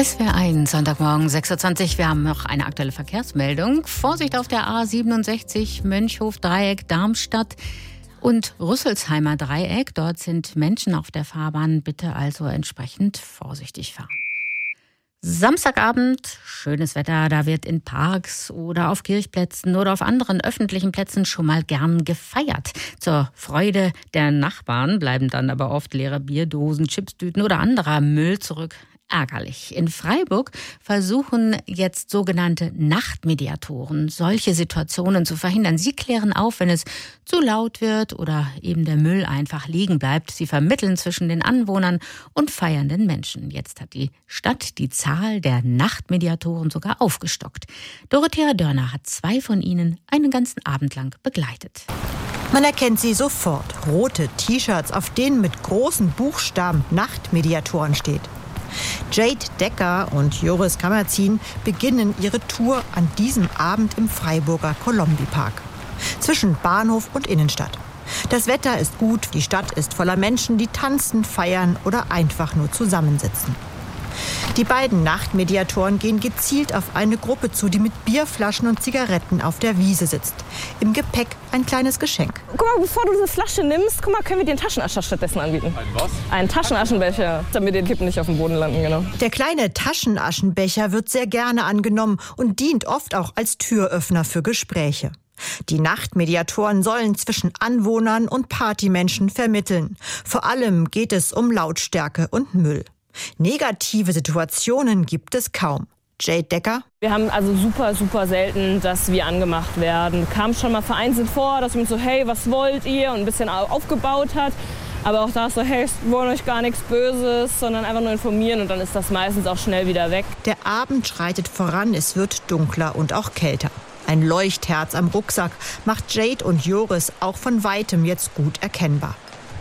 SWR1, Sonntagmorgen 6.20 Uhr. Wir haben noch eine aktuelle Verkehrsmeldung. Vorsicht auf der A67 Mönchhof-Dreieck Darmstadt und Rüsselsheimer Dreieck. Dort sind Menschen auf der Fahrbahn. Bitte also entsprechend vorsichtig fahren. Samstagabend, schönes Wetter, da wird in Parks oder auf Kirchplätzen oder auf anderen öffentlichen Plätzen schon mal gern gefeiert. Zur Freude der Nachbarn bleiben dann aber oft leere Bierdosen, Chipstüten oder anderer Müll zurück. Ärgerlich. In Freiburg versuchen jetzt sogenannte Nachtmediatoren, solche Situationen zu verhindern. Sie klären auf, wenn es zu laut wird oder eben der Müll einfach liegen bleibt. Sie vermitteln zwischen den Anwohnern und feiernden Menschen. Jetzt hat die Stadt die Zahl der Nachtmediatoren sogar aufgestockt. Dorothea Dörner hat 2 von ihnen einen ganzen Abend lang begleitet. Man erkennt sie sofort. Rote T-Shirts, auf denen mit großen Buchstaben Nachtmediatoren steht. Jade Decker und Joris Kammerzin beginnen ihre Tour an diesem Abend im Freiburger Kolombi-Park. Zwischen Bahnhof und Innenstadt. Das Wetter ist gut, die Stadt ist voller Menschen, die tanzen, feiern oder einfach nur zusammensitzen. Die beiden Nachtmediatoren gehen gezielt auf eine Gruppe zu, die mit Bierflaschen und Zigaretten auf der Wiese sitzt. Im Gepäck ein kleines Geschenk. Guck mal, bevor du diese Flasche nimmst, können wir dir einen Taschenascher stattdessen anbieten. Ein was? Einen Taschenaschenbecher, damit die Kippen nicht auf dem Boden landen, genau. Der kleine Taschenaschenbecher wird sehr gerne angenommen und dient oft auch als Türöffner für Gespräche. Die Nachtmediatoren sollen zwischen Anwohnern und Partymenschen vermitteln. Vor allem geht es um Lautstärke und Müll. Negative Situationen gibt es kaum. Jade Decker. Wir haben also super selten, dass wir angemacht werden. Kam schon mal vereinzelt vor, dass man so, hey, was wollt ihr? Und ein bisschen aufgebaut hat. Aber auch da ist so, hey, wir wollen euch gar nichts Böses, sondern einfach nur informieren. Und dann ist das meistens auch schnell wieder weg. Der Abend schreitet voran, es wird dunkler und auch kälter. Ein Leuchtherz am Rucksack macht Jade und Joris auch von weitem jetzt gut erkennbar.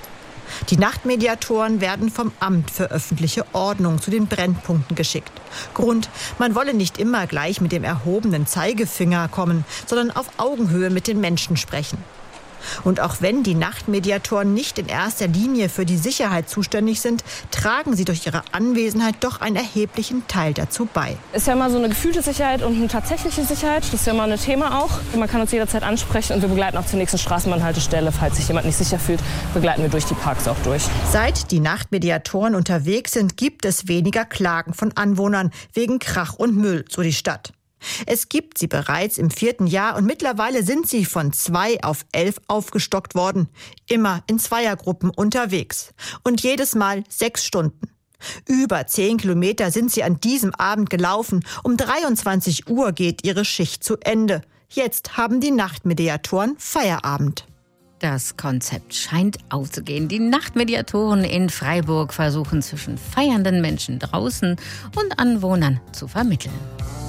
Die Nachtmediatoren werden vom Amt für öffentliche Ordnung zu den Brennpunkten geschickt. Grund: Man wolle nicht immer gleich mit dem erhobenen Zeigefinger kommen, sondern auf Augenhöhe mit den Menschen sprechen. Und auch wenn die Nachtmediatoren nicht in erster Linie für die Sicherheit zuständig sind, tragen sie durch ihre Anwesenheit doch einen erheblichen Teil dazu bei. Ist ja mal so eine gefühlte Sicherheit und eine tatsächliche Sicherheit. Das ist ja mal ein Thema auch. Man kann uns jederzeit ansprechen und wir begleiten auch zur nächsten Straßenbahnhaltestelle. Falls sich jemand nicht sicher fühlt, begleiten wir durch die Parks auch durch. Seit die Nachtmediatoren unterwegs sind, gibt es weniger Klagen von Anwohnern wegen Krach und Müll, so die Stadt. Es gibt sie bereits im 4. Jahr und mittlerweile sind sie von 2 auf 11 aufgestockt worden. Immer in Zweiergruppen unterwegs. Und jedes Mal 6 Stunden. Über 10 Kilometer sind sie an diesem Abend gelaufen. Um 23 Uhr geht ihre Schicht zu Ende. Jetzt haben die Nachtmediatoren Feierabend. Das Konzept scheint aufzugehen. Die Nachtmediatoren in Freiburg versuchen zwischen feiernden Menschen draußen und Anwohnern zu vermitteln.